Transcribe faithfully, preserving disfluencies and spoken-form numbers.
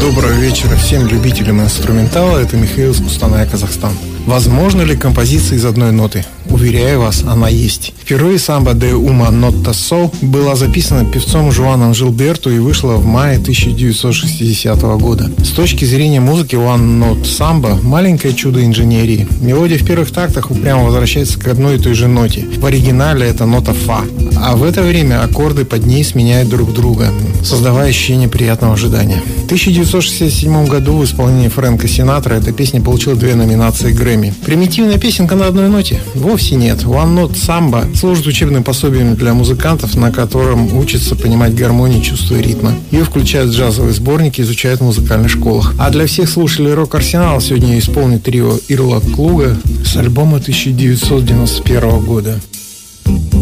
Доброго вечера всем любителям инструментала. Это Михаил из Кустаная, Казахстан. Возможно ли композиция из одной ноты? Уверяю вас, она есть. Впервые «Самба де ума нотта со» была записана певцом Жуаном Жилберту и вышла в мае тысяча девятьсот шестидесятого года. С точки зрения музыки One Note Samba – маленькое чудо инженерии. Мелодия в первых тактах упрямо возвращается к одной и той же ноте. В оригинале это нота «фа». А в это время аккорды под ней сменяют друг друга, создавая ощущение приятного ожидания. В тысяча девятьсот шестьдесят седьмом году в исполнении Фрэнка Синатра эта песня получила две номинации Грэмми. Примитивная песенка на одной ноте? Вовсе нет. One Note Samba служит учебным пособием для музыкантов, на котором учатся понимать гармонию, чувство и ритма. Ее включают в джазовые сборники, изучают в музыкальных школах. А для всех слушателей рок-арсенала сегодня исполнит трио Ирла Клуга с альбома тысяча девятьсот девяносто первого года.